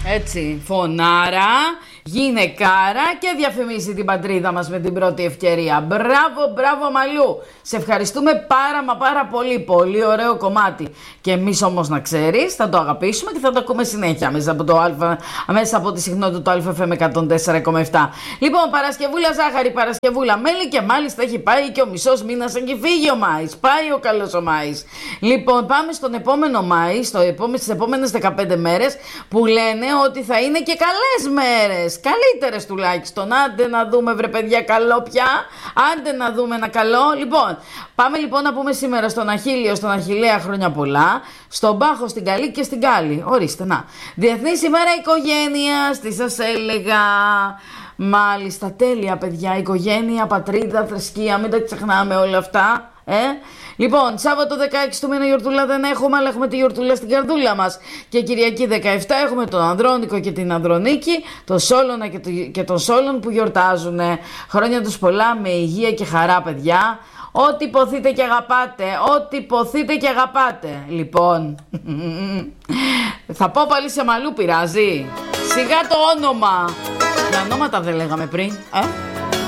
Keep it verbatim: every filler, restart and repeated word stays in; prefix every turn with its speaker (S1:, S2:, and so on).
S1: Έτσι, φωνάρα, γυναικάρα και διαφημίσει την πατρίδα μας με την πρώτη ευκαιρία. Μπράβο, μπράβο Μαλού. Σε ευχαριστούμε πάρα μα πάρα πολύ. Πολύ ωραίο κομμάτι. Και εμείς όμως να ξέρεις, θα το αγαπήσουμε και θα το ακούμε συνέχεια μέσα από, το α, μέσα από τη συχνότητα του Α Φ Μ εκατόν τέσσερα κόμμα επτά. Λοιπόν, Παρασκευούλα ζάχαρη, Παρασκευούλα μέλι και μάλιστα έχει πάει και ο μισός μήνας, έχει φύγει ο Μάης. Πάει ο καλός ο Μάης. Λοιπόν, πάμε στον επόμενο Μάη, στο επόμενο, στις επόμενες δεκαπέντε μέρες που λένε ότι θα είναι και καλές μέρες. Καλύτερες τουλάχιστον. Άντε να δούμε, βρε παιδιά, καλό πια. Άντε να δούμε ένα καλό. Λοιπόν, πάμε λοιπόν να πούμε σήμερα στον Αχίλιο, στον Αχιλλέα χρόνια πολλά. Στον Πάχο, στην Καλή και στην Κάλλη. Ορίστε, να. Διεθνής ημέρα οικογένειας. Τι σας έλεγα. Μάλιστα, τέλεια παιδιά. Οικογένεια, πατρίδα, θρησκεία. Μην τα ξεχνάμε όλα αυτά. Ε? Λοιπόν, Σάββατο δεκαέξι του μήνα γιορτούλα δεν έχουμε, αλλά έχουμε τη γιορτούλα στην καρδούλα μας. Και Κυριακή δεκαεπτά έχουμε τον Ανδρώνικο και την Ανδρονίκη, τον Σόλωνα και, το, και τον Σόλων που γιορτάζουν. Χρόνια τους πολλά με υγεία και χαρά, παιδιά. Ό,τι ποθείτε και αγαπάτε, ό,τι ποθείτε και αγαπάτε. Λοιπόν, θα πω πάλι σε Μαλού, πειράζει. Σιγά το όνομα. Τα ονόματα δεν λέγαμε πριν, ε?